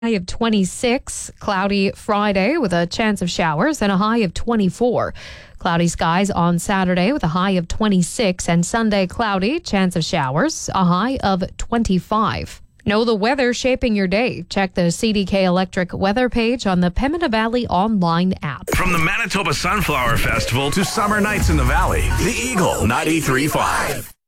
of 26. Cloudy Friday with a chance of showers and a high of 24. Cloudy skies on Saturday with a high of 26, and Sunday cloudy, chance of showers, a high of 25. Know the weather shaping your day. Check the CDK Electric weather page on the Pembina Valley online app. From the Manitoba Sunflower Festival to summer nights in the valley, the Eagle 93.5.